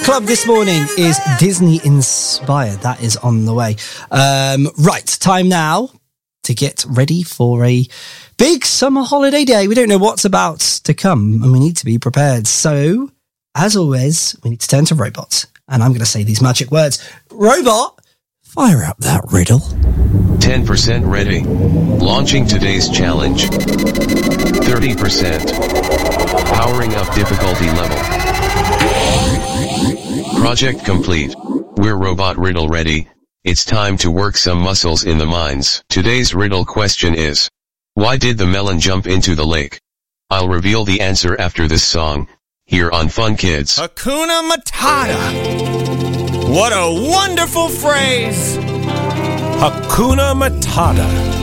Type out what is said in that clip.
Club this morning is Disney inspired. That is on the way. Right, time now to get ready for a big summer holiday day. We don't know what's about to come and we need to be prepared. So, as always, we need to turn to Robot. And I'm going to say these magic words. Robot, fire up that riddle. 10% ready. Launching today's challenge. 30%. Powering up difficulty level. Project complete. We're Robot Riddle ready. It's time to work some muscles in the minds. Today's riddle question is, why did the melon jump into the lake? I'll reveal the answer after this song, here on Fun Kids. Hakuna Matata. What a wonderful phrase. Hakuna Matata.